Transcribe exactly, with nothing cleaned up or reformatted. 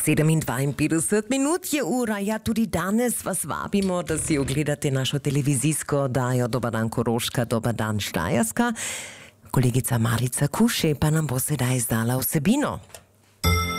sedeminpetdeset minut je ura, ja tudi danes vas vabimo, da si ogledate našo televizijsko oddajo Dober dan Koroška, Dober dan Štajerska. Kolegica Marica Kuše pa nam bo sedaj izdala vsebino.